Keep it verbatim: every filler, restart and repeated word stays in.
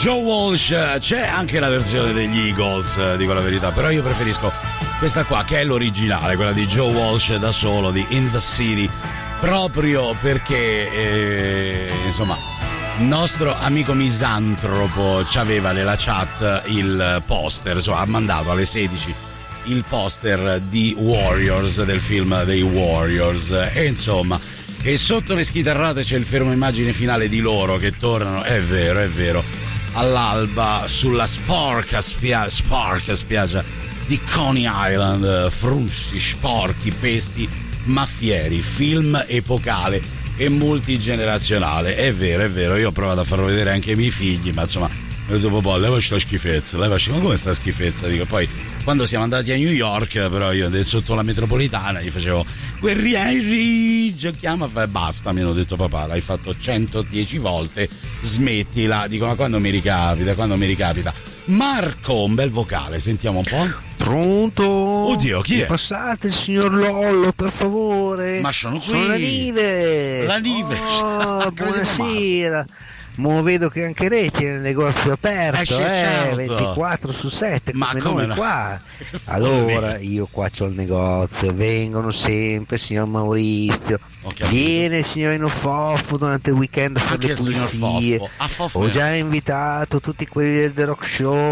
Joe Walsh. C'è anche la versione degli Eagles, dico la verità, però io preferisco questa qua, che è l'originale, quella di Joe Walsh da solo, di In the City, proprio perché eh, insomma il nostro amico misantropo c'aveva nella chat il poster, insomma ha mandato alle sedici il poster di Warriors, del film dei Warriors, e insomma, e sotto le schitarrate c'è il fermo immagine finale di loro che tornano, è vero, è vero, all'alba sulla sporca, spia- sporca spiaggia di Coney Island, frusti, sporchi, pesti, maffieri, film epocale e multigenerazionale. È vero, è vero, io ho provato a farlo vedere anche ai miei figli, ma insomma ho detto papà, leva sta schifezza, leva ma come sta schifezza? Dico, poi quando siamo andati a New York, però io sotto la metropolitana gli facevo guerrieri, giochiamo, e basta, mi hanno detto papà, l'hai fatto centodieci volte, smettila. Dico, ma quando mi ricapita, quando mi ricapita. Marco, un bel vocale, sentiamo un po'. Pronto? Oddio, chi è? Passate il signor Lollo, per favore. Ma sono qui. Sono la Nive. La Nive. Oh, buonasera. Mo vedo che anche lei tiene il negozio aperto, eh, eh, certo. ventiquattro su sette, ma come, come noi no? qua. Allora, io qua c'ho il negozio, vengono sempre, signor Maurizio. Viene il signorino Foffo durante il weekend a fare le pulizie. Ho già invitato tutti quelli del The Rock Show.